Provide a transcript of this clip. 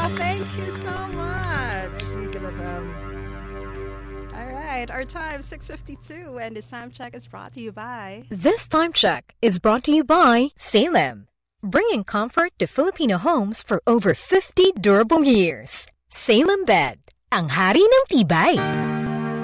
Thank you so much. Eagle FM. All right, our time 6:52, and this time check is brought to you by. This time check is brought to you by Salem, bringing comfort to Filipino homes for over 50 durable years. Salem Bed, ang hari ng tibay.